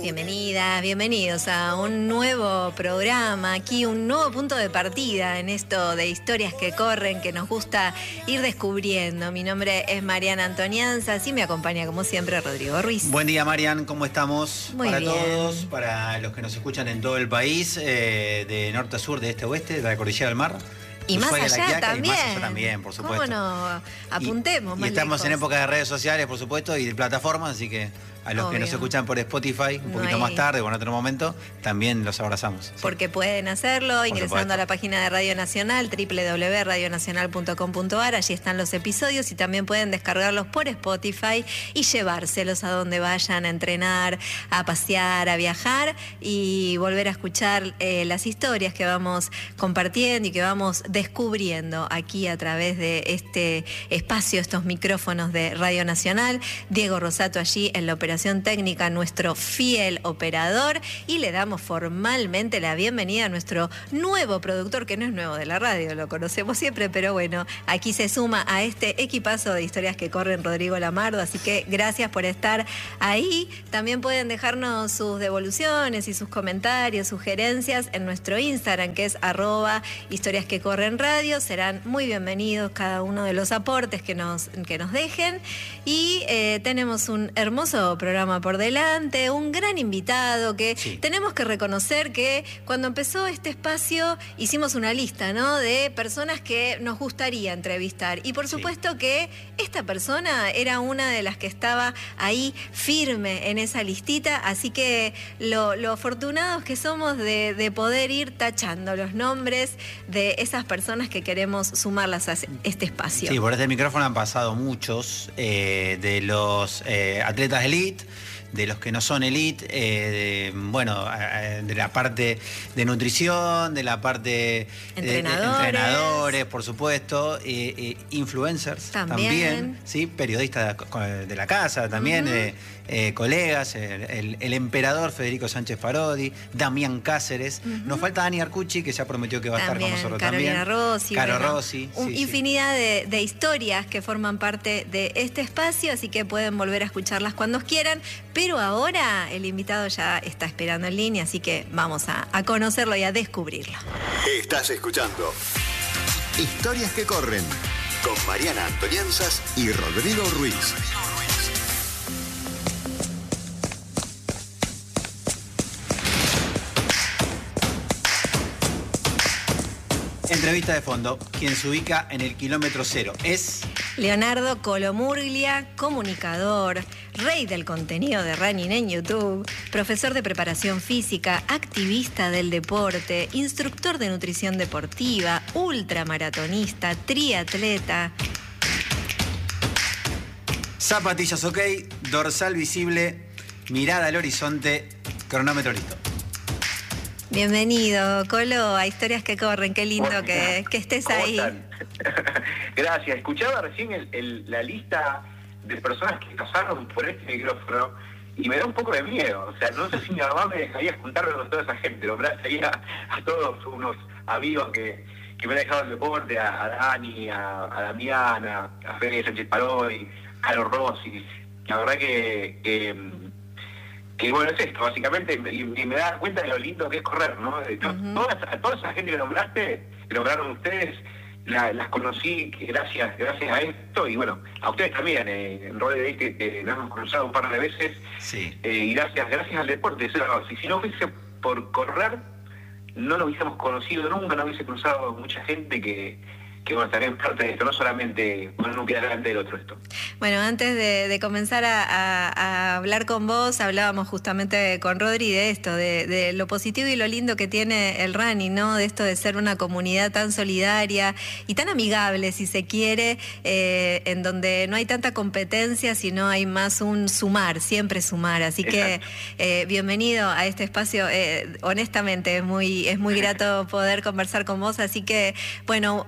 Bienvenidas, bienvenidos a un nuevo programa, aquí un nuevo punto de partida en esto de historias que corren, que nos gusta ir descubriendo. Mi nombre es Mariana Antonianzas y me acompaña como siempre Rodrigo Ruiz. Buen día, Marian, ¿cómo estamos? Muy para bien. todos, para los que nos escuchan en todo el país, de norte a sur, de este a oeste, de la cordillera del mar. Y más Ushuaia, La allá Quiaca, también. Y más allá también, por supuesto. ¿Cómo no? Apuntemos Y más estamos lejos. en época de redes sociales, por supuesto, y de plataformas, así que a los Obvio. que nos escuchan por Spotify, un poquito más tarde o en otro momento, también los abrazamos. Sí. Porque pueden hacerlo ingresando supuesto. a la página de Radio Nacional, www.radionacional.com.ar. Allí están los episodios y también pueden descargarlos por Spotify y llevárselos a donde vayan a entrenar, a pasear, a viajar y volver a escuchar las historias que vamos compartiendo y que vamos descubriendo aquí a través de este espacio, estos micrófonos de Radio Nacional. Diego Rosato allí en la operación técnica, nuestro fiel operador, y le damos formalmente la bienvenida a nuestro nuevo productor, que no es nuevo de la radio, lo conocemos siempre, pero bueno, aquí se suma a este equipazo de historias que corren Rodrigo Lamardo, así que gracias por estar ahí. También pueden dejarnos sus devoluciones y sus comentarios, sugerencias en nuestro Instagram, que es @historiasquecorrenradio. Serán muy bienvenidos cada uno de los aportes que nos dejen, y tenemos un hermoso programa por delante, un gran invitado que tenemos que reconocer que cuando empezó este espacio hicimos una lista, ¿no?, de personas que nos gustaría entrevistar, y por supuesto que esta persona era una de las que estaba ahí firme en esa listita, así que lo afortunados que somos de poder ir tachando los nombres de esas personas que queremos sumarlas a este espacio. Sí, por este micrófono han pasado muchos de los atletas elite, de los que no son elite, de la parte de nutrición, de la parte de entrenadores, por supuesto, influencers también, ¿sí? Periodistas de la casa también, colegas, el emperador Federico Sánchez Parodi, Damián Cáceres. Nos falta Dani Arcucci, que ya prometió que va a estar con nosotros Carolina también. Rossi. Caro bueno, Rossi. Infinidad de historias que forman parte de este espacio, así que pueden volver a escucharlas cuando quieran. Pero ahora el invitado ya está esperando en línea, así que vamos a conocerlo y a descubrirlo. Estás escuchando Historias que corren con Mariana Antonianzas y Rodrigo Ruiz. Entrevista de fondo. Quien se ubica en el kilómetro cero es Leonardo Colomurglia, comunicador, rey del contenido de running en YouTube, profesor de preparación física, activista del deporte, instructor de nutrición deportiva, ultramaratonista, triatleta. zapatillas ok, dorsal visible, mirada al horizonte, cronómetro listo. Bienvenido, Colo, a Historias que Corren. Qué lindo Bueno, que estés ¿cómo ahí. están? Gracias. Escuchaba recién la lista de personas que pasaron por este micrófono y me da un poco de miedo. O sea, no sé si mi mamá me dejaría juntarme con toda esa gente. Nombraría a todos unos amigos que me han dejado el deporte, a Dani, a Damiana, a Fede Sánchez Parodi, a Caro Rossi. La verdad que bueno, es esto, básicamente, y me da cuenta de lo lindo que es correr, ¿no? Toda esa gente que nombraste, que nombraron ustedes, las conocí gracias a esto, y bueno, a ustedes también, en Rodríguez, que nos hemos cruzado un par de veces, y gracias al deporte. O sea, si no fuese por correr, no nos hubiésemos conocido nunca, no hubiese cruzado mucha gente que bueno, estarían parte de esto, no solamente uno queda delante del otro esto. Bueno, antes de comenzar a hablar con vos, hablábamos justamente con Rodri de esto, de lo positivo y lo lindo que tiene el running, ¿no? De esto de ser una comunidad tan solidaria y tan amigable, si se quiere, en donde no hay tanta competencia, sino hay más un sumar, siempre sumar. Así que bienvenido a este espacio. Honestamente, es muy grato poder conversar con vos. Así que, bueno,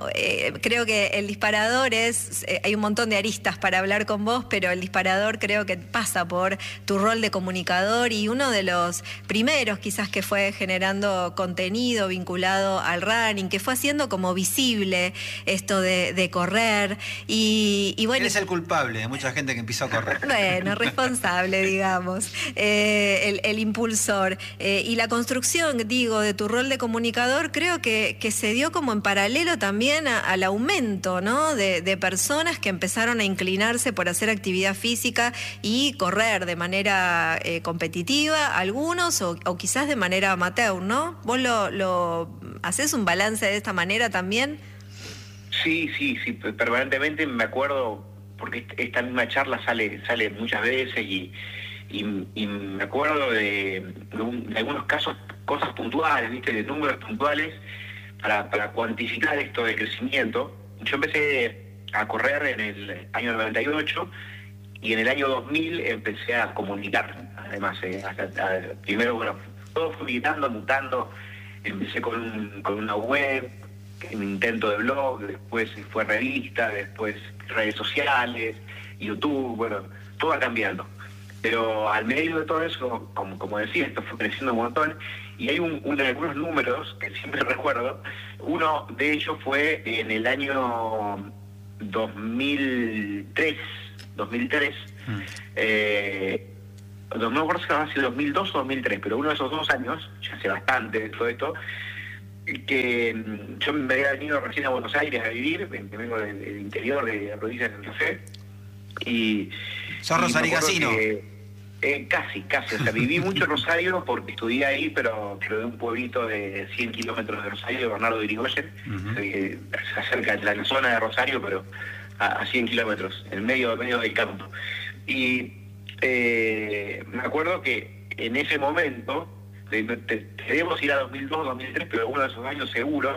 creo que el disparador hay un montón de aristas para hablar con vos, pero el disparador creo que pasa por tu rol de comunicador y uno de los primeros quizás que fue generando contenido vinculado al running, que fue haciendo como visible esto de correr y bueno. Él es el culpable de mucha gente que empezó a correr. Bueno, responsable, digamos, el impulsor. Y la construcción, digo, de tu rol de comunicador, creo que se dio como en paralelo también al aumento, ¿no? de personas que empezaron a inclinarse por hacer actividad física y correr de manera competitiva, algunos, o quizás de manera amateur, ¿no? ¿Vos lo hacés un balance de esta manera también? Sí, permanentemente me acuerdo, porque esta misma charla sale muchas veces y me acuerdo de algunos casos, cosas puntuales, ¿viste? De números puntuales para cuantificar esto de crecimiento. Yo empecé a correr en el año 98 y en el año 2000 empecé a comunicar. Además, primero, bueno, todo fue mutando. Empecé con una web, un intento de blog, después fue revista, después redes sociales, YouTube, bueno, todo va cambiando. Pero al medio de todo eso, como decía, esto fue creciendo un montón, y hay algunos números que siempre recuerdo. Uno de ellos fue en el año 2003, no me acuerdo si era 2002 o 2003, pero uno de esos 2 años, ya hace bastante de todo esto, que yo me había venido recién a Buenos Aires a vivir, vengo del interior de la provincia de Santa Fe, y... ¿Sos rosaricasino? Casi, o sea, viví mucho en Rosario porque estudié ahí, pero de un pueblito de 100 kilómetros de Rosario, de Bernardo de Irigoyen, cerca de la zona de Rosario, pero a 100 kilómetros, en medio del campo. Y me acuerdo que en ese momento, debemos ir a 2002, 2003, pero uno de esos años seguro,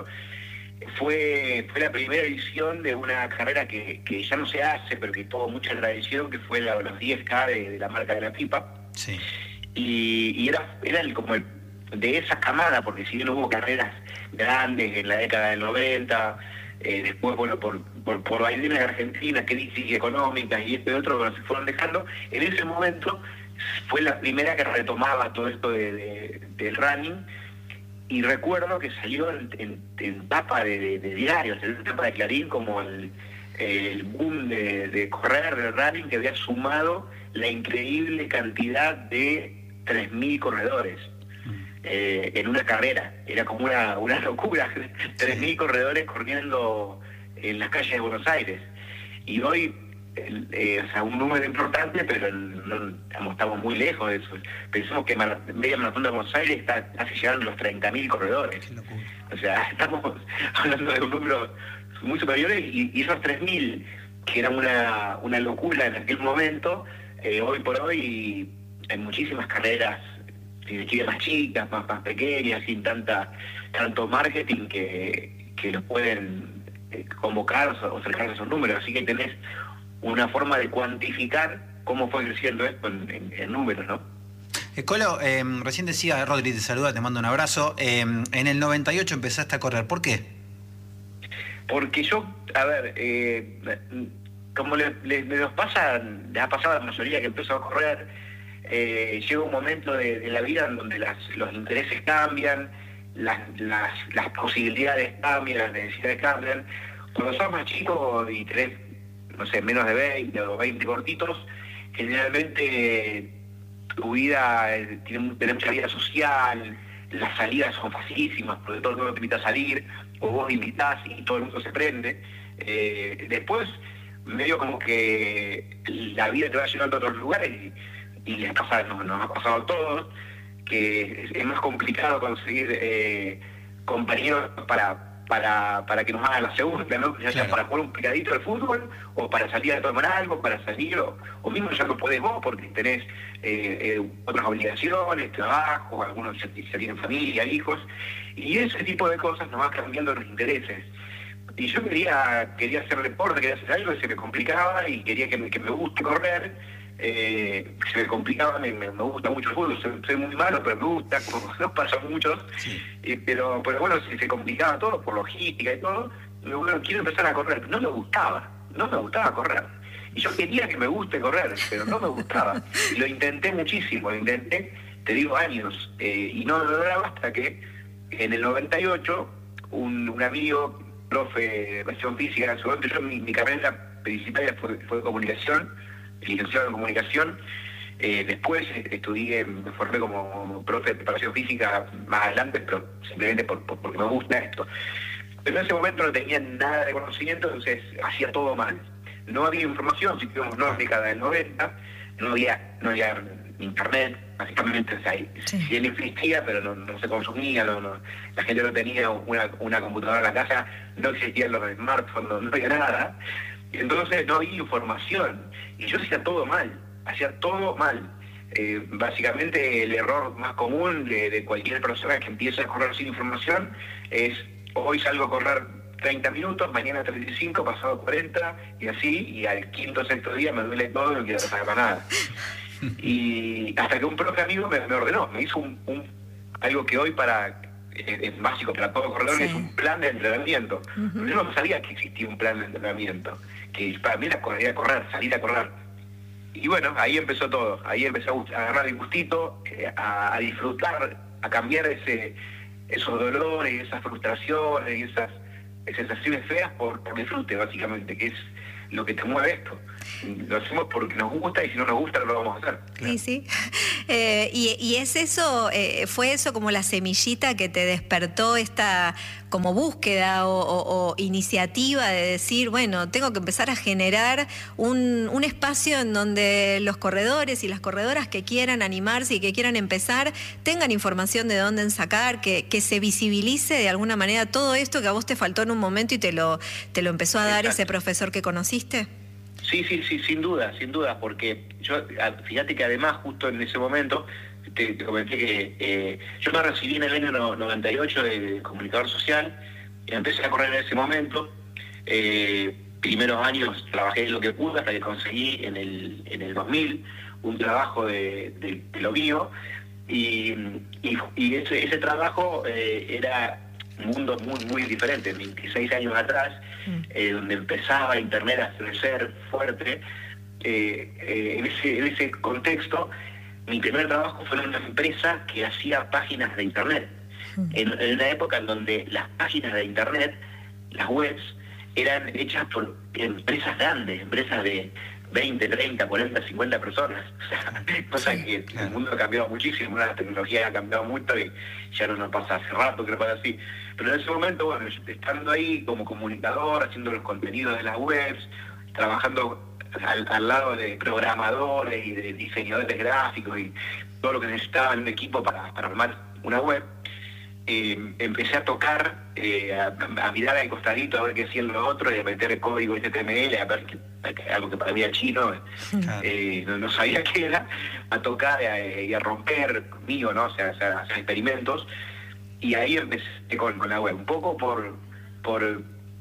fue la primera edición de una carrera que ya no se hace, pero que tuvo mucha tradición, que fue los 10K de la marca de la pipa. Sí. Y era como de esa camada, porque si bien hubo carreras grandes en la década del 90, después, bueno, por vaivenes de Argentina, crisis económicas y esto y otro, bueno, se fueron dejando. En ese momento fue la primera que retomaba todo esto del running. Y recuerdo que salió en tapa de diarios, en tapa de Clarín, como el boom de correr, de running, que había sumado la increíble cantidad de 3.000 corredores en una carrera. Era como una locura, 3.000 corredores corriendo en las calles de Buenos Aires. Y hoy, o sea, un número importante, pero estamos muy lejos de eso. Pensamos que media maratón de Buenos Aires está casi llegando a los 30.000 corredores. O sea, estamos hablando de un número muy superior, y esos 3.000, que eran una locura en aquel momento, hoy por hoy hay muchísimas carreras más chicas, más pequeñas, sin tanto marketing que los pueden convocar o acercarse a esos números. Así que tenés una forma de cuantificar cómo fue creciendo esto en números, ¿no? Colo, recién decía, Rodri te saluda, te mando un abrazo. En el 98 empezaste a correr, ¿por qué? Porque yo, a ver, como le ha pasado a la mayoría que empezó a correr, llega un momento de la vida en donde los intereses cambian, las posibilidades cambian, las necesidades cambian. Cuando sos más chico y tenés, no sé, menos de 20 o 20 cortitos, generalmente tu vida tiene mucha vida social, las salidas son facilísimas, porque todo el mundo te invita a salir, o vos invitás y todo el mundo se prende. Después, medio como que la vida te va llevando a otros lugares y nos ha pasado a todos, que es más complicado conseguir compañeros para que nos hagan la segunda, ¿no? Ya sea para jugar un picadito de fútbol, o para salir a tomar algo, para salir, o mismo ya no podés vos porque tenés otras obligaciones, trabajo, algunos ya tienen familia, hijos, y ese tipo de cosas nos va cambiando los intereses. Y yo quería hacer deporte, quería hacer algo que se me complicaba, y quería que me guste correr. Se me complicaba, me gusta mucho el fútbol, soy muy malo, pero me gusta, como nos pasa a muchos, pero bueno, se complicaba todo por logística y todo, digo, bueno, quiero empezar a correr. No me gustaba correr. Y yo quería que me guste correr, pero no me gustaba. Y lo intenté muchísimo, te digo, años, y no lo lograba hasta que en el 98 un amigo, profe de educación física, en su momento yo mi carrera principal fue comunicación, licenciado en comunicación. Después me formé como profe de preparación física más adelante, pero simplemente porque me gusta esto. Pero en ese momento no tenía nada de conocimiento, entonces hacía todo mal. No había información, si tuvimos una década del 90, no había internet, básicamente, o sea, sí él existía, pero no se consumía, la gente no tenía una computadora en la casa, no existían los smartphones, no había nada. Entonces no había información, y yo hacía todo mal. Básicamente el error más común de cualquier persona que empieza a correr sin información es: hoy salgo a correr 30 minutos, mañana 35, pasado 40, y así, y al quinto o sexto día me duele todo y no quiero saber para nada. Y hasta que un profe amigo me ordenó, me hizo algo que hoy es básico para todo corredor, es un plan de entrenamiento. Yo no sabía que existía un plan de entrenamiento, que para mí era correr, salir a correr. Y bueno, ahí empezó todo, ahí empecé a agarrar el gustito, a disfrutar, a cambiar esos dolores, esas frustraciones y esas sensaciones feas por disfrute, básicamente, que es lo que te mueve esto. Lo hacemos porque nos gusta, y si no nos gusta no lo vamos a hacer. Claro. Sí. Y es eso, fue eso como la semillita que te despertó esta como búsqueda o iniciativa de decir, bueno, tengo que empezar a generar un espacio en donde los corredores y las corredoras que quieran animarse y que quieran empezar tengan información de dónde sacar, que se visibilice de alguna manera todo esto que a vos te faltó en un momento y te lo empezó a dar ese profesor que conociste. Sí, sin duda, porque fíjate que además justo en ese momento te comenté que yo me recibí en el año 98 de comunicador social y empecé a correr en ese momento. Primeros años trabajé lo que pude hasta que conseguí en el 2000 un trabajo de lo mío, y ese trabajo era un mundo muy diferente, 26 años atrás, donde empezaba Internet a crecer fuerte. En ese contexto, mi primer trabajo fue en una empresa que hacía páginas de Internet. En una época en donde las páginas de Internet, las webs, eran hechas por empresas grandes, empresas de 20, 30, 40, 50 personas. O sea, cosa que el mundo ha cambiado muchísimo, la tecnología ha cambiado mucho y ya no nos pasa hace rato que no pasa así. Pero en ese momento, bueno, estando ahí como comunicador, haciendo los contenidos de las webs, trabajando al lado de programadores y de diseñadores gráficos y todo lo que necesitaba en un equipo para armar una web, empecé a tocar, a mirar al costadito a ver qué hacían los otros y a meter el código HTML, a ver algo que para mí era chino, no sabía qué era, a tocar y a romper conmigo, ¿no? O sea, hacer experimentos. Y ahí empecé con la web, un poco por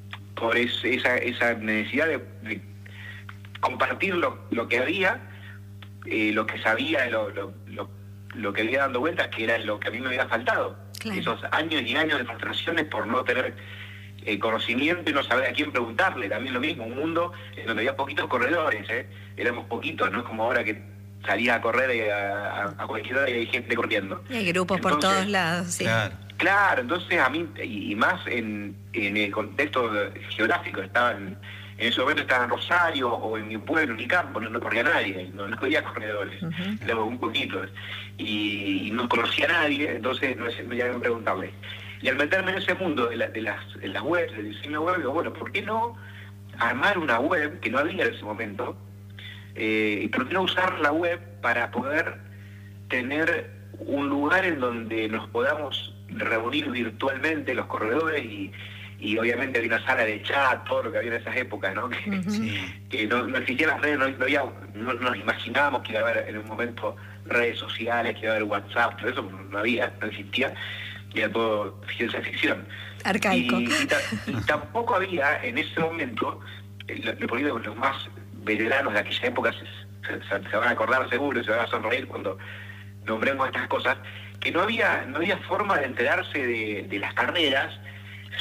esa necesidad de compartir lo que había, lo que sabía, lo que había dando vueltas, que era lo que a mí me había faltado. Claro. Esos años y años de frustraciones por no tener conocimiento y no saber a quién preguntarle. También lo mismo, un mundo en donde había poquitos corredores, éramos poquitos, no es como ahora que salía a correr a cualquier hora y hay gente corriendo. Y hay grupos por todos lados, sí. Claro, entonces a mí, y más en el contexto geográfico, en ese momento estaba en Rosario o en mi pueblo, en mi campo, no corría nadie, no había corredores, éramos un poquito, y no conocía a nadie, entonces no me iban a preguntarle. Y al meterme en ese mundo de las webs, del diseño web, digo, bueno, ¿por qué no armar una web que no había en ese momento? ¿Y por qué no usar la web para poder tener un lugar en donde nos podamos reunir virtualmente los corredores y obviamente había una sala de chat, todo lo que había en esas épocas, ¿no? Que no existían las redes, no nos imaginábamos que iba a haber en un momento redes sociales, que iba a haber WhatsApp, todo eso no existía, era todo ciencia ficción. Arcaico. Y tampoco había en ese momento, los más veteranos de aquella época se van a acordar seguro, se van a sonreír cuando nombremos estas cosas, que no había forma de enterarse de las carreras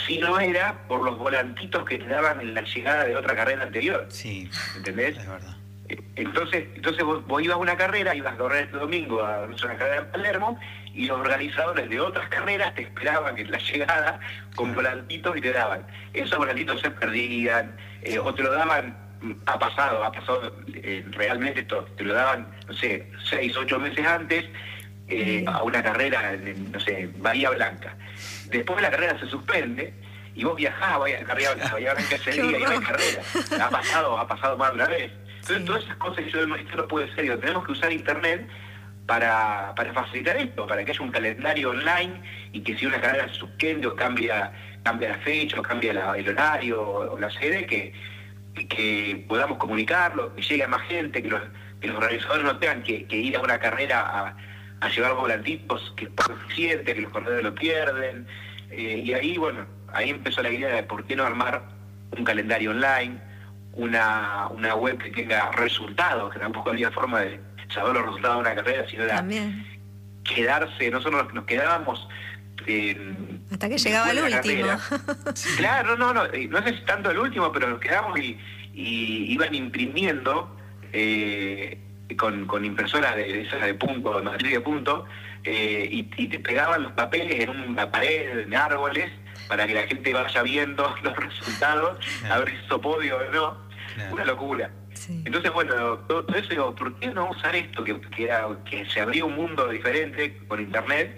si no era por los volantitos que te daban en la llegada de otra carrera anterior. Sí, ¿entendés? es verdad. Entonces vos ibas a una carrera, ibas a correr este domingo a una carrera en Palermo, y los organizadores de otras carreras te esperaban en la llegada con volantitos y te daban. Esos volantitos se perdían, o te lo daban, ha pasado realmente esto, te lo daban, no sé, 6, 8 meses antes, a una carrera en, no sé, Bahía Blanca. Después la carrera se suspende y vos viajás a Bahía Blanca ese día y no hay carrera. Ha pasado más de una vez. Entonces, todas esas cosas yo digo, esto no puede ser, tenemos que usar internet para facilitar esto, para que haya un calendario online y que si una carrera se suspende o cambia la fecha o cambia el horario o la sede, que podamos comunicarlo, que llegue a más gente, que los organizadores no tengan que ir a una carrera a llevar volantitos, que es poco eficiente, que los corredores lo pierden. Y ahí, bueno, ahí empezó la idea de por qué no armar un calendario online, una web que tenga resultados, que tampoco había forma de saber los resultados de una carrera, sino era quedarse, nosotros nos quedábamos hasta que llegaba el último. Claro, no sé si tanto el último, pero nos quedamos y iban imprimiendo con impresoras de esas de punto, de materia de punto, y te pegaban los papeles en una pared, en árboles, para que la gente vaya viendo los resultados, a ver si hizo podio o no. Una locura. Sí. Entonces, bueno, todo eso digo, ¿por qué no usar esto? Que se abrió un mundo diferente con internet,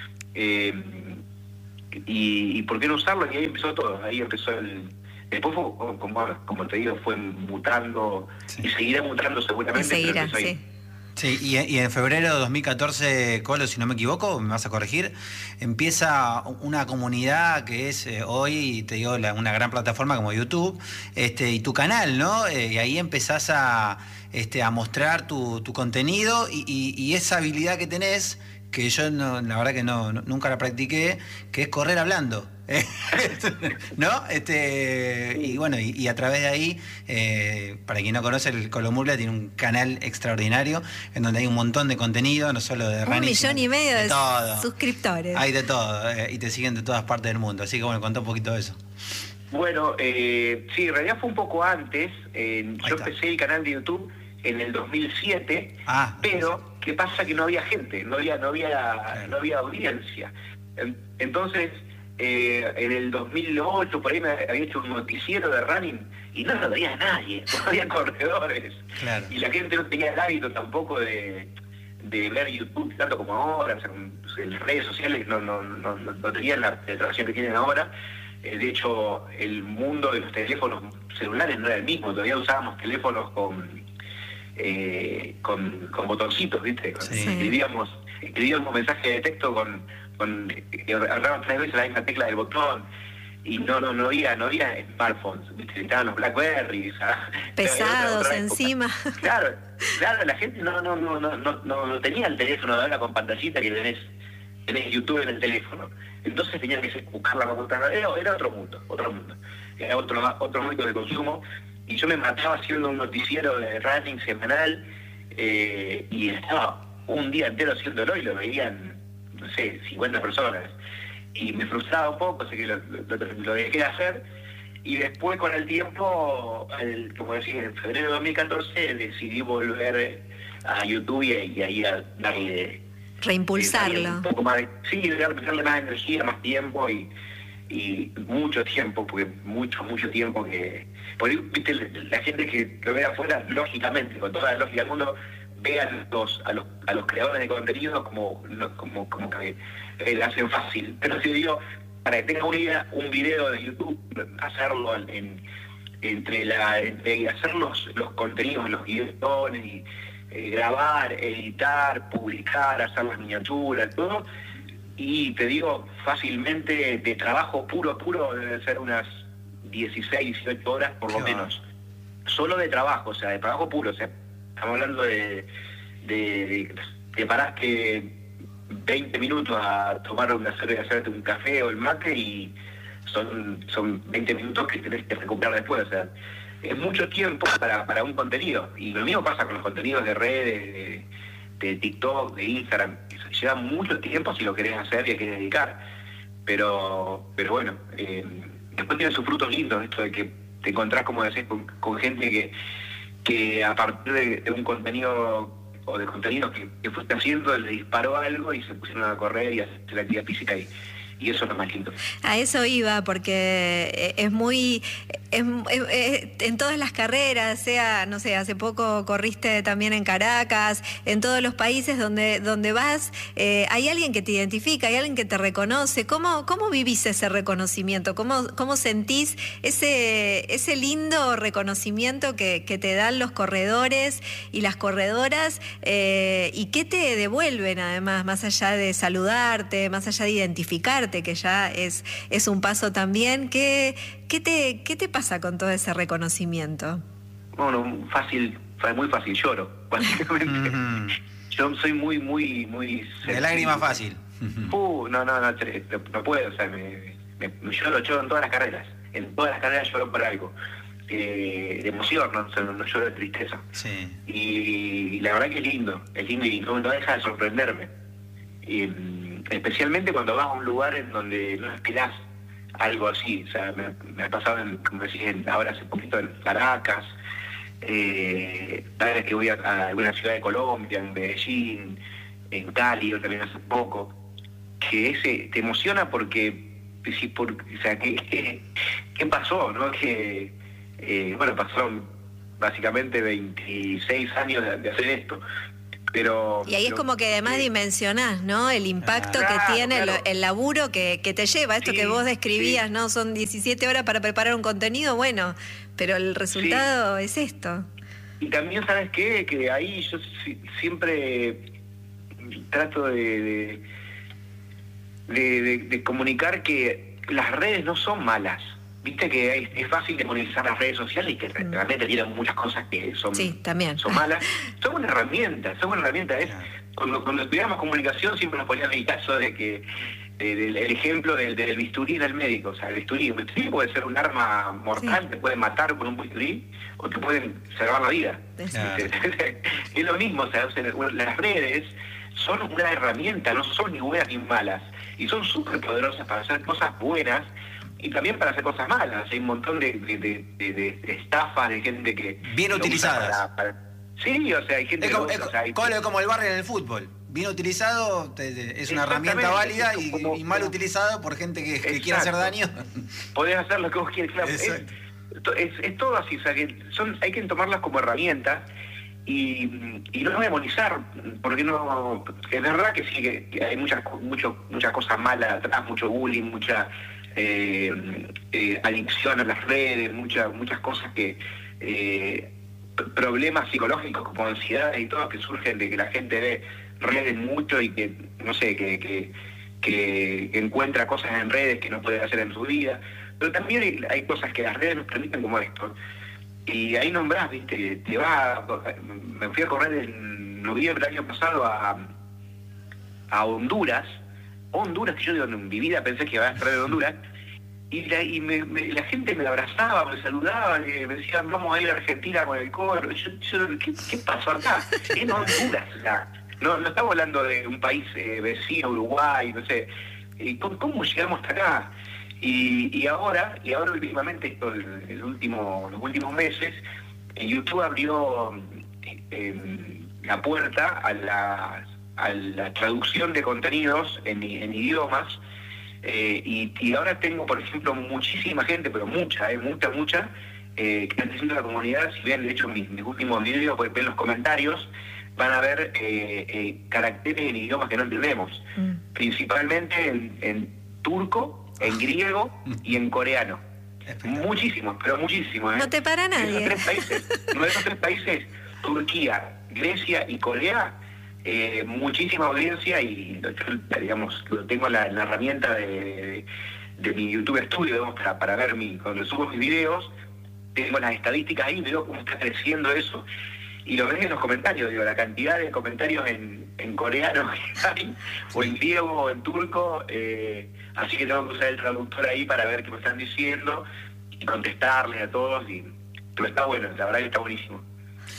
y ¿por qué no usarlo? Y ahí empezó todo, después fue, como te digo, fue mutando, y seguirá mutando seguramente. Sí, y en febrero de 2014, Colo, si no me equivoco, me vas a corregir, empieza una comunidad que es hoy, te digo, una gran plataforma como YouTube, y tu canal, ¿no? Y ahí empezás a mostrar tu contenido y esa habilidad que tenés, que yo la verdad que nunca la practiqué, que es correr hablando. ¿No? Y bueno, y a través de ahí, para quien no conoce, el Colo Murla tiene un canal extraordinario en donde hay un montón de contenido, no solo de running, 1,5 millones de todo. suscriptores. Hay de todo, y te siguen de todas partes del mundo. Así que bueno, contá un poquito de eso. Bueno, sí, en realidad fue un poco antes. Yo empecé el canal de YouTube en el 2007, pero ¿qué pasa? Que no había gente, no había audiencia. Entonces, en el 2008 por ahí me había hecho un noticiero de running y no lo veía nadie, no había corredores. Claro. Y la gente no tenía el hábito tampoco de ver YouTube tanto como ahora. O sea, en las redes sociales no tenían la penetración que tienen ahora. De hecho, el mundo de los teléfonos celulares no era el mismo, todavía usábamos teléfonos con botoncitos, ¿viste? Sí. Escribíamos mensajes de texto agarraban 3 veces la misma tecla del botón, y no había smartphones, ¿viste? Estaban los BlackBerry, pesados encima. Claro, la gente no tenía el teléfono de ahora con pantallita que tenés YouTube en el teléfono. Entonces tenían que buscar la computadora. Era otro mundo. Era otro mundo de consumo. Y yo me mataba haciendo un noticiero de running semanal, y estaba un día entero haciéndolo y lo veían, no sé, 50 personas. Y me frustraba un poco, así que lo dejé de hacer. Y después, con el tiempo, como decía, en febrero de 2014, decidí volver a YouTube y ahí a darle... reimpulsarlo. Un poco más darle más energía, más tiempo y mucho tiempo, porque mucho tiempo que... Por ahí, viste, la gente que lo ve afuera, lógicamente, con toda la lógica del mundo, ve a los creadores de contenido como que la hacen fácil. Pero si digo, para que tenga una idea, un video de YouTube, hacerlo entre hacer los contenidos, los guiones, y grabar, editar, publicar, hacer las miniaturas, todo, y te digo, fácilmente de trabajo puro debe ser unas 16, 18 horas por lo menos. Solo de trabajo, o sea, de trabajo puro. O sea, estamos hablando de paraste 20 minutos a tomar una cerveza, hacerte un café o el mate, y son 20 minutos que tenés que recuperar después. O sea, es mucho tiempo para un contenido. Y lo mismo pasa con los contenidos de redes, de TikTok, de Instagram. Lleva mucho tiempo si lo querés hacer y hay que dedicar. pero bueno, después tiene sus frutos lindos, esto de que te encontrás, como decís, con gente que a partir de un contenido o de contenidos que fuiste haciendo, le disparó algo y se pusieron a correr y a hacer la actividad física y eso es lo más lindo. A eso iba, porque es muy... en todas las carreras, sea, no sé, hace poco corriste también en Caracas, en todos los países donde vas, hay alguien que te identifica, hay alguien que te reconoce. ¿Cómo vivís ese reconocimiento? ¿Cómo sentís ese lindo reconocimiento que te dan los corredores y las corredoras? ¿Y qué te devuelven además, más allá de saludarte, más allá de identificarte, que ya es un paso también? ¿Qué te pasa con todo ese reconocimiento? Bueno, muy fácil, lloro, básicamente. Yo soy muy de lágrima fácil. No puedo, o sea, me lloro en todas las carreras. En todas las carreras lloro por algo. De emoción, ¿no? O sea, no lloro de tristeza. Sí. Y la verdad que es lindo y no deja de sorprenderme. Especialmente cuando vas a un lugar en donde no esperás algo así. O sea, me ha pasado, como decís, ahora hace poquito en Caracas, cada vez que voy a alguna ciudad de Colombia, en Medellín, en Cali, yo también hace poco, que te emociona porque o sea, ¿qué pasó? ¿No? Pasaron básicamente 26 años de hacer esto. Y ahí es como que además dimensionás, ¿no? El impacto que tiene, claro. El laburo que te lleva, esto que vos describías, ¿no? Son 17 horas para preparar un contenido, bueno, pero el resultado es esto. Y también, ¿sabes qué? Que ahí yo siempre trato de comunicar que las redes no son malas. Viste que es fácil demonizar las redes sociales y que realmente tienen muchas cosas que son malas. Son una herramienta. Cuando estudiamos comunicación siempre nos ponían el caso de que el ejemplo del bisturí del médico. O sea, el bisturí puede ser un arma mortal, te pueden matar con un bisturí o te pueden salvar la vida. Es lo mismo, o sea, las redes son una herramienta, no son ni buenas ni malas. Y son súper poderosas para hacer cosas buenas y también para hacer cosas malas. Hay un montón de estafas, de gente que... Bien utilizadas. Sí, o sea, hay gente como el barrio en el fútbol. Bien utilizado es una herramienta válida y mal utilizado por gente que quiere hacer daño. Podés hacer lo que vos quieres, claro. Es todo así, o sea, hay que tomarlas como herramientas y no demonizar, porque no, es verdad que sí, que hay muchas cosas malas atrás, mucho bullying, mucha adicción a las redes, muchas cosas que problemas psicológicos como ansiedad y todo que surgen de que la gente ve redes mucho y que no sé que encuentra cosas en redes que no puede hacer en su vida, pero también hay cosas que las redes nos permiten, como esto. Y ahí nombrás, viste, me fui a correr en noviembre del año pasado a Honduras, que yo digo, en mi vida pensé que iba a estar en Honduras, y la gente me abrazaba, me saludaba, me decían, vamos a ir a Argentina con el coro. ¿Qué pasó acá? En Honduras, o sea, no estamos hablando de un país vecino, Uruguay, no sé. ¿Cómo llegamos hasta acá? Y ahora últimamente, los últimos meses, YouTube abrió la puerta a la traducción de contenidos en idiomas, y ahora tengo, por ejemplo, muchísima gente, pero mucha, que está haciendo la comunidad. Si ven, de hecho, mis últimos videos, pueden ver los comentarios, van a ver caracteres en idiomas que no entendemos, principalmente en turco, en griego y en coreano. Muchísimos, pero muchísimos. No te para nadie. De esos tres países, Turquía, Grecia y Corea, muchísima audiencia, y digamos, tengo la herramienta de mi YouTube Studio, digamos, para ver cuando subo mis videos, tengo las estadísticas ahí, veo cómo está creciendo eso. Y lo ves en los comentarios, digo, la cantidad de comentarios en coreano que hay, o en griego o en turco, así que tengo que usar el traductor ahí para ver qué me están diciendo y contestarles a todos, pero está bueno, la verdad que está buenísimo.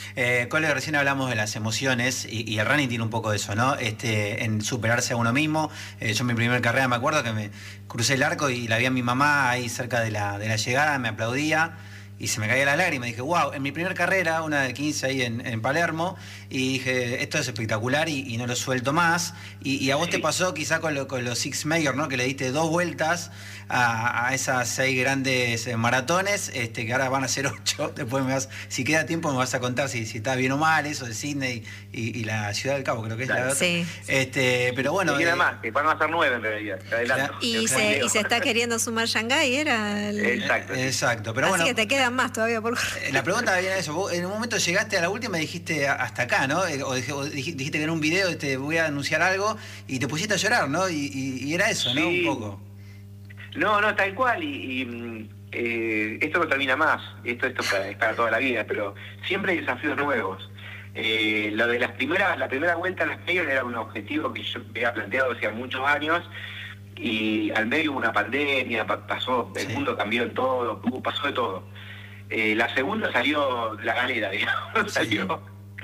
Cole, recién hablamos de las emociones y el running tiene un poco de eso, ¿no? En superarse a uno mismo. Yo en mi primera carrera me acuerdo que me crucé el arco y la vi a mi mamá ahí cerca de la llegada, me aplaudía y se me caía la lágrima. Dije, wow, en mi primera carrera, una de 15 ahí en Palermo, y dije, esto es espectacular y no lo suelto más. Y a vos te pasó quizá con los Six Major, ¿no? Que le diste 2 vueltas a esas 6 grandes maratones, que ahora van a ser 8. Después si queda tiempo me vas a contar si está bien o mal eso de Sydney y la Ciudad del Cabo, creo que es la otra. Sí. Pero bueno. Y nada más, que van a ser 9 en realidad. Adelanto. Y se está queriendo sumar Shanghái, era Exacto. Pero así bueno, que te quedan más todavía por... La pregunta viene a eso. Vos en un momento llegaste a la última y dijiste hasta acá, ¿no? O dijiste que en un video te voy a anunciar algo y te pusiste a llorar, ¿no? Y era eso, ¿no? Sí. Un poco. No, tal cual. Esto no termina más. Esto es para toda la vida, pero siempre hay desafíos nuevos. Lo de la primera vuelta a las Majors era un objetivo que yo había planteado hace muchos años. Y al medio hubo una pandemia, pasó, el mundo cambió en todo, pasó de todo. La segunda salió de la galera, digamos, salió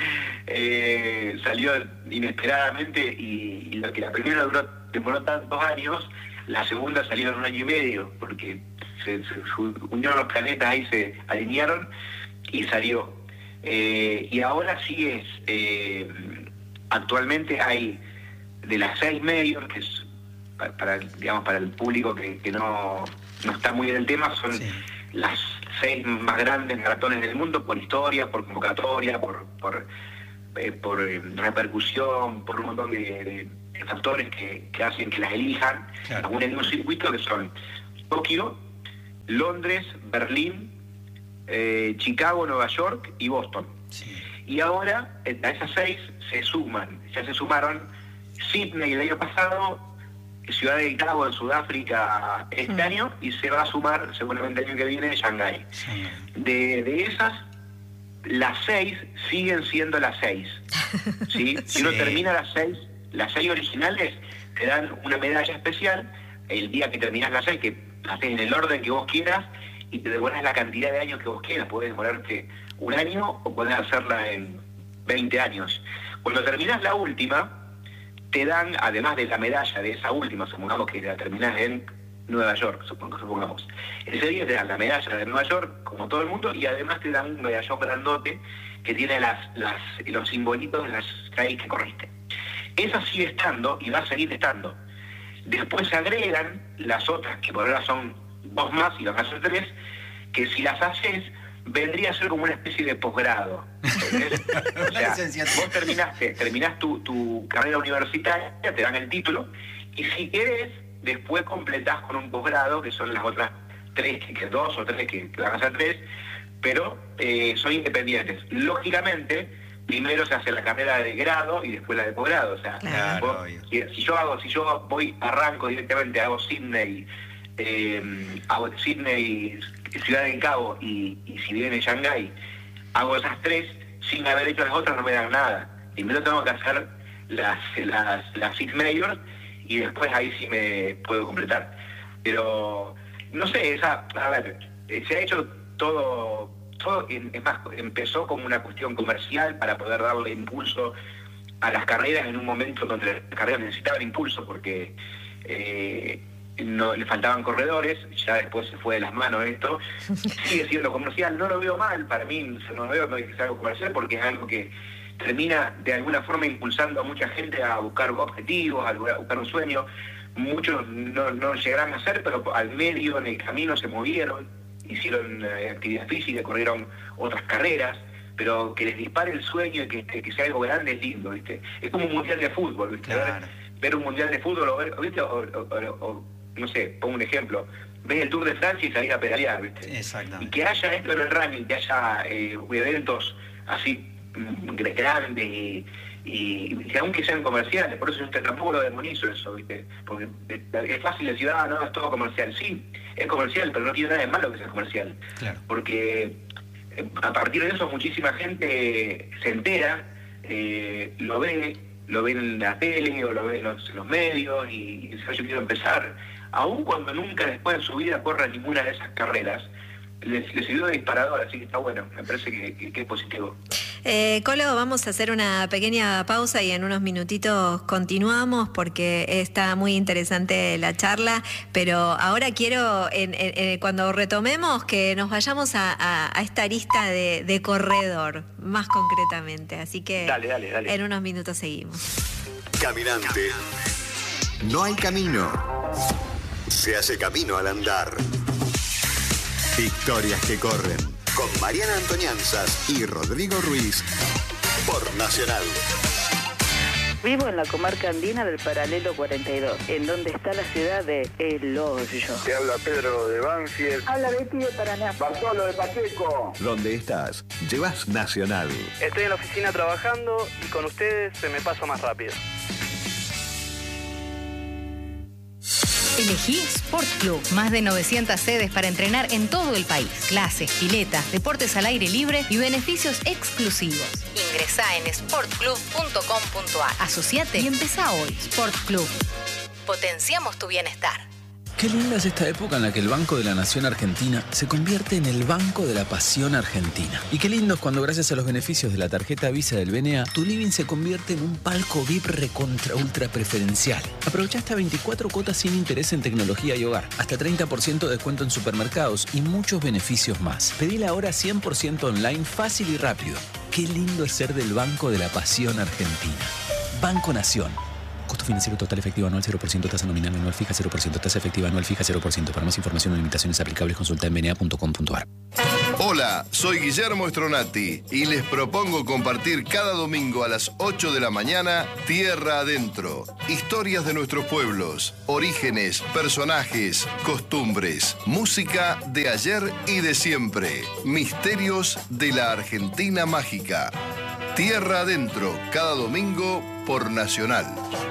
inesperadamente y lo que la primera demoró tantos años, la segunda salió en 1 año y medio, porque se unieron los planetas ahí, se alinearon y salió. Y ahora sí actualmente hay de las 6 majors, que es para el público que no está muy en el tema, son las 6 más grandes maratones del mundo por historia, por convocatoria, por repercusión, por un montón de factores que hacen que las elijan. Claro. Aún en un circuito que son Tokio, Londres, Berlín, Chicago, Nueva York y Boston. Sí. Y ahora a esas 6 ya se sumaron Sydney el año pasado, Ciudad del Cabo en Sudáfrica este año, y se va a sumar seguramente el año que viene Shanghái. Sí. De esas, las 6 siguen siendo las 6. ¿Sí? Si uno termina las 6 originales, te dan una medalla especial el día que terminás las 6, que haces en el orden que vos quieras y te devuelves la cantidad de años que vos quieras. Podés demorarte 1 año o podés hacerla en 20 años. Cuando terminás la última, te dan, además de la medalla de esa última, supongamos que la terminás en Nueva York, supongamos. Ese día te dan la medalla de Nueva York, como todo el mundo, y además te dan un medallón grandote que tiene los simbolitos de las 6 que corriste. Esa sigue estando y va a seguir estando. Después se agregan las otras, que por ahora son 2 más y van a ser 3, que si las haces, vendría a ser como una especie de posgrado. O sea, vos terminás tu carrera universitaria, te dan el título, y si querés, después completás con un posgrado, que son las otras 3, que 2 o 3, que van a ser 3, pero son independientes. Lógicamente, primero se hace la carrera de grado y después la de posgrado. O sea, claro, si yo arranco directamente, hago Sydney, Ciudad del Cabo y si viene Shanghái, hago esas 3, sin haber hecho las otras no me dan nada. Primero tengo que hacer las Six Majors y después ahí sí me puedo completar. Pero, no sé, se ha hecho todo, es más, empezó como una cuestión comercial para poder darle impulso a las carreras en un momento donde las carreras necesitaban impulso porque no le faltaban corredores, ya después se fue de las manos esto. Sigue siendo comercial, no lo veo mal, para mí no veo que sea algo comercial porque es algo que termina de alguna forma impulsando a mucha gente a buscar objetivos, a buscar un sueño. Muchos no llegarán a hacer, pero al medio, en el camino se movieron, hicieron actividad física, corrieron otras carreras, pero que les dispare el sueño y que sea algo grande es lindo, ¿viste? Es como un mundial de fútbol, ¿viste? Claro. Ver un mundial de fútbol, ¿viste? O no sé, pongo un ejemplo, ves el Tour de Francia y salís a pedalear, ¿viste? Exactamente. Y que haya esto en el running, que haya eventos así grandes y aunque sean comerciales, por eso yo tampoco lo demonizo eso, ¿viste? Porque es fácil decir, no, es todo comercial. Sí, es comercial, pero no tiene nada de malo que sea comercial. Claro. Porque a partir de eso muchísima gente se entera, lo ve en la tele o lo ve en los medios y dice, yo quiero empezar. Aún cuando nunca después en su vida corra ninguna de esas carreras, le sirvió de disparador, así que está bueno, me parece que es positivo. Colo, vamos a hacer una pequeña pausa y en unos minutitos continuamos porque está muy interesante la charla, pero ahora quiero, cuando retomemos, que nos vayamos a esta arista de corredor, más concretamente. Así que dale. En unos minutos seguimos. Caminante. No hay camino. Se hace camino al andar. Historias que corren. Con Mariana Antonianzas y Rodrigo Ruiz. Por Nacional. Vivo en la comarca andina del Paralelo 42, en donde está la ciudad de El Hoyo. Te habla Pedro de Banfield. Habla Betty de Paraná. Bartolo de Pacheco. ¿Dónde estás? Llevas Nacional. Estoy en la oficina trabajando y con ustedes se me pasa más rápido. Elegí Sport Club. Más de 900 sedes para entrenar en todo el país. Clases, piletas, deportes al aire libre y beneficios exclusivos. Ingresá en sportclub.com.ar. Asociate y empezá hoy. Sport Club. Potenciamos tu bienestar. Qué linda es esta época en la que el Banco de la Nación Argentina se convierte en el Banco de la Pasión Argentina. Y qué lindo es cuando, gracias a los beneficios de la tarjeta Visa del BNA, tu living se convierte en un palco VIP recontra ultra preferencial. Aprovecha hasta 24 cuotas sin interés en tecnología y hogar, hasta 30% de descuento en supermercados y muchos beneficios más. Pedila ahora 100% online, fácil y rápido. Qué lindo es ser del Banco de la Pasión Argentina. Banco Nación. Costo financiero total efectivo anual 0%, tasa nominal anual fija 0%, tasa efectiva anual fija 0%. Para más información o limitaciones aplicables, consulta en bna.com.ar. Hola, soy Guillermo Stronati y les propongo compartir cada domingo a las 8 de la mañana Tierra Adentro. Historias de nuestros pueblos, orígenes, personajes, costumbres, música de ayer y de siempre, misterios de la Argentina mágica. Tierra Adentro, cada domingo por Nacional.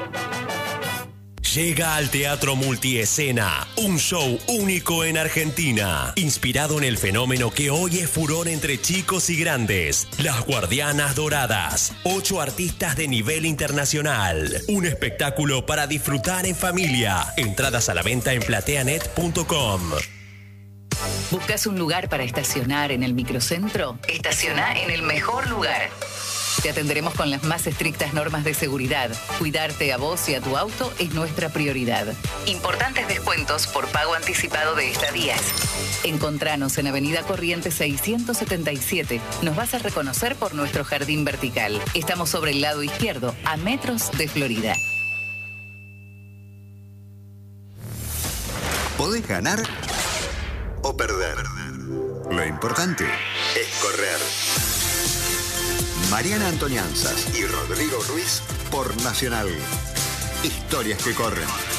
Llega al Teatro Multiescena, un show único en Argentina, inspirado en el fenómeno que hoy es furor entre chicos y grandes, Las Guardianas Doradas. 8 artistas de nivel internacional. Un espectáculo para disfrutar en familia. Entradas a la venta en plateanet.com. ¿Buscas un lugar para estacionar en el microcentro? Estaciona en el mejor lugar. Te atenderemos con las más estrictas normas de seguridad. Cuidarte a vos y a tu auto es nuestra prioridad. Importantes descuentos por pago anticipado de estadías. Encontranos en Avenida Corrientes 677. Nos vas a reconocer por nuestro jardín vertical. Estamos sobre el lado izquierdo, a metros de Florida. Podés ganar o perder. Lo importante es correr. Mariana Antonianzas y Rodrigo Ruiz por Nacional. Historias que corren.